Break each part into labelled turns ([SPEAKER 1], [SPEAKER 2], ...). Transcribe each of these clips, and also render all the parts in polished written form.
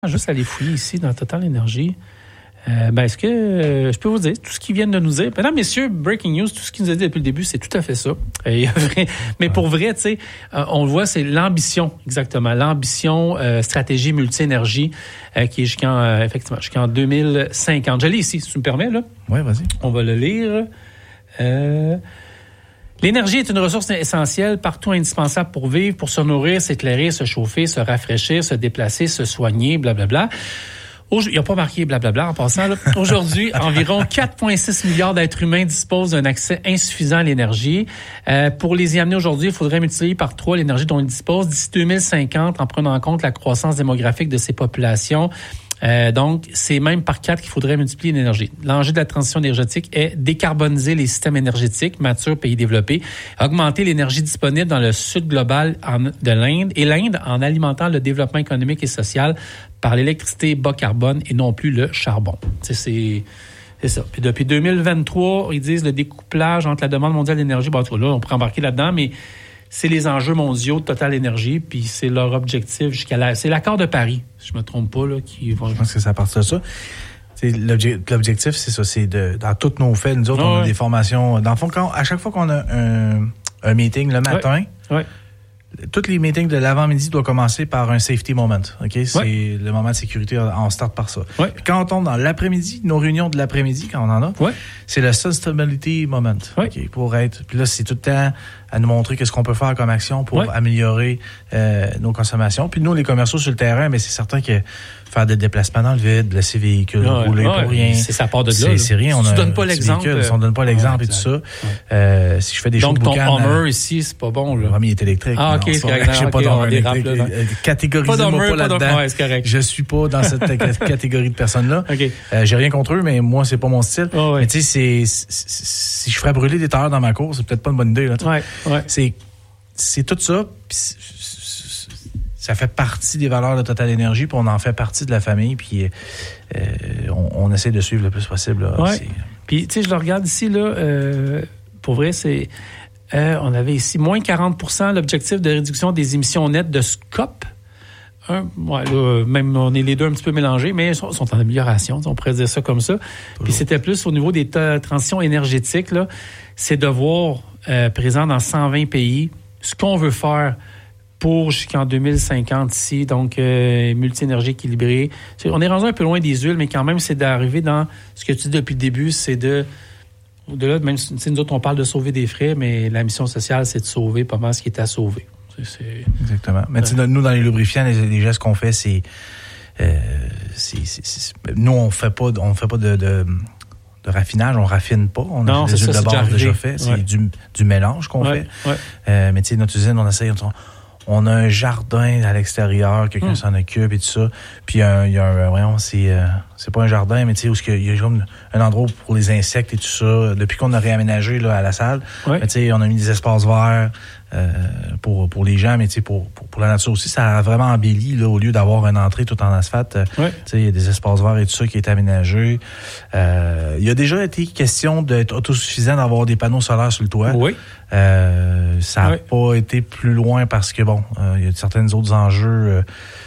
[SPEAKER 1] Juste aller fouiller ici dans Total Énergie. Est-ce que je peux vous dire tout ce qu'ils viennent de nous dire? Mesdames, messieurs, breaking news, tout ce qu'ils nous a dit depuis le début, c'est tout à fait ça. Mais pour vrai, tu sais, on le voit, c'est l'ambition, exactement. L'ambition, stratégie multi-énergie, qui est jusqu'en 2050. Je l'ai ici, si tu me permets, là.
[SPEAKER 2] Oui, vas-y.
[SPEAKER 1] On va le lire. L'énergie est une ressource essentielle, partout indispensable pour vivre, pour se nourrir, s'éclairer, se chauffer, se rafraîchir, se déplacer, se soigner, blablabla. Il n'y a pas marqué blablabla en passant. Là. Aujourd'hui, environ 4,6 milliards d'êtres humains disposent d'un accès insuffisant à l'énergie. Pour les y amener aujourd'hui, il faudrait multiplier par 3 l'énergie dont ils disposent d'ici 2050 en prenant en compte la croissance démographique de ces populations. Donc, c'est même par 4 qu'il faudrait multiplier l'énergie. L'enjeu de la transition énergétique est décarboniser les systèmes énergétiques, matures, pays développés, augmenter l'énergie disponible dans le sud global de l'Inde et l'Inde en alimentant le développement économique et social par l'électricité bas carbone et non plus le charbon. C'est ça. Puis depuis 2023, ils disent le découplage entre la demande mondiale d'énergie. Bon, là, on pourrait embarquer là-dedans, mais c'est les enjeux mondiaux de Total Énergie, puis c'est leur objectif c'est l'accord de Paris, si je me trompe pas, là, qui vont.
[SPEAKER 2] Je pense que c'est à partir de ça. L'objectif, c'est ça, c'est dans tous nos faits, nous autres, on a des formations. Dans le fond, à chaque fois qu'on a un meeting le matin, tous les meetings de l'avant-midi doivent commencer par un safety moment. OK? C'est le moment de sécurité, on start par ça. Puis quand on tombe dans l'après-midi, nos réunions de l'après-midi, quand on en a, c'est le sustainability moment. OK? Pour être. Puis là, c'est tout le temps à nous montrer qu'est-ce qu'on peut faire comme action pour améliorer nos consommations. Puis nous, les commerciaux sur le terrain, mais c'est certain que faire des déplacements dans le vide, laisser véhicules rouler pour rien.
[SPEAKER 1] Ça part de là.
[SPEAKER 2] C'est rien.
[SPEAKER 1] Tu donnes pas l'exemple.
[SPEAKER 2] On donne pas l'exemple et tout ça. Si je fais des shows de boucan...
[SPEAKER 1] Donc, ton Hummer ici, c'est pas bon, là.
[SPEAKER 2] Oui, mais il est électrique.
[SPEAKER 1] Ah, OK, c'est correct.
[SPEAKER 2] J'ai pas d'Hummer électrique. Catégorisez-moi pas là-dedans.
[SPEAKER 1] Ouais, c'est correct.
[SPEAKER 2] Je suis pas dans cette catégorie de personnes-là. J'ai rien contre eux, mais moi, c'est pas mon style. Mais tu sais, si je ferais brûler des tailleurs dans ma cour, c'est peut-être pas une bonne idée, là. C'est tout ça. Ça fait partie des valeurs de Total Énergie, puis on en fait partie de la famille, puis on essaie de suivre le plus possible. Là.
[SPEAKER 1] Puis, tu sais, je le regarde ici, là, pour vrai, c'est... on avait ici moins 40% l'objectif de réduction des émissions nettes de SCOP. Même on est les deux un petit peu mélangés, mais ils sont en amélioration, on pourrait dire ça comme ça. Toujours. Puis c'était plus au niveau des transitions énergétiques, là, c'est de voir présent dans 120 pays ce qu'on veut faire pour jusqu'en 2050 ici, donc multi-énergie équilibrée. On est rendu un peu loin des huiles, mais quand même, c'est d'arriver dans ce que tu dis depuis le début, c'est au-delà, même si nous autres, on parle de sauver des frais, mais la mission sociale, c'est de sauver pas mal ce qui est à sauver.
[SPEAKER 2] Exactement. Mais nous, dans les lubrifiants, les gestes qu'on fait, c'est nous, on fait pas de raffinage, on raffine pas. On a des huiles de base déjà fait. C'est du mélange qu'on fait. Mais tu sais, notre usine, on essaye... On a un jardin à l'extérieur, quelqu'un s'en occupe et tout ça. Puis c'est pas un jardin, mais tu sais, où il y a comme un endroit pour les insectes et tout ça. Depuis qu'on a réaménagé là, à la salle, mais tu sais, on a mis des espaces verts pour les gens, mais tu sais, pour la nature aussi, ça a vraiment embelli là, au lieu d'avoir une entrée tout en asphalte. Tu sais, il y a des espaces verts et tout ça qui est aménagé. Il y a déjà été question d'être autosuffisant, d'avoir des panneaux solaires sur le toit. Ça n'a pas été plus loin parce que il y a certains autres enjeux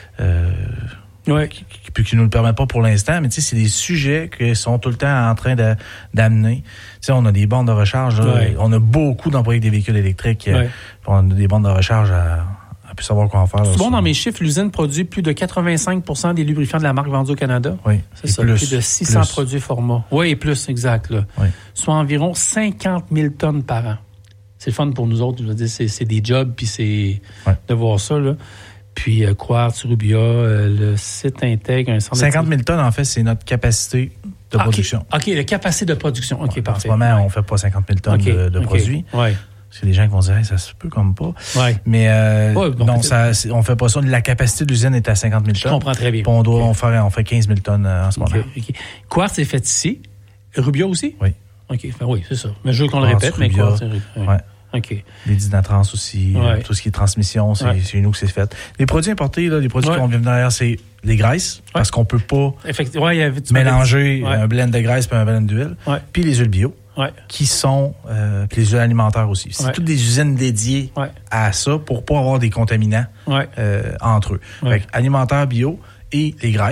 [SPEAKER 2] qui nous le permettent pas pour l'instant, mais tu sais, c'est des sujets qui sont tout le temps en train d'amener. Tu sais, on a des bornes de recharge, là, on a beaucoup d'employés des véhicules électriques, on a des bornes de recharge à plus savoir quoi en faire.
[SPEAKER 1] C'est bon, dans mes chiffres, l'usine produit plus de 85% des lubrifiants de la marque vendus au Canada. C'est ça, plus de 600 produits format. Oui, et plus, exact. Là. Soit environ 50 000 tonnes par an. C'est le fun pour nous autres. Je veux dire, c'est des jobs, puis c'est de voir ça, là. Puis Quartz, Rubia, le site intègre un centre
[SPEAKER 2] 50 000 tonnes, en fait, c'est notre capacité de production.
[SPEAKER 1] OK, la capacité de production. OK, parfait.
[SPEAKER 2] En ce moment, on ne fait pas 50 000 tonnes de produits. C'est des gens qui vont dire, ça se peut comme pas. Mais non, on fait pas ça. La capacité de l'usine est à 50 000 tonnes.
[SPEAKER 1] Je comprends très bien.
[SPEAKER 2] Puis on fait 15 000 tonnes en ce moment.
[SPEAKER 1] Quartz est fait ici. Rubia aussi?
[SPEAKER 2] Oui.
[SPEAKER 1] OK, oui, c'est ça. Mais je veux qu'on le répète, mais Quartz, OK.
[SPEAKER 2] Les Dynatrans aussi, tout ce qui est transmission, c'est nous que c'est fait. Les produits importés, là, les produits qui vont venir derrière, c'est les graisses, parce qu'on peut pas mélanger un blend de graisse et un blend d'huile. Puis les huiles bio. Qui sont puis les huiles alimentaires aussi. C'est toutes des usines dédiées à ça pour pas avoir des contaminants entre eux. Fait alimentaire bio et les graisses.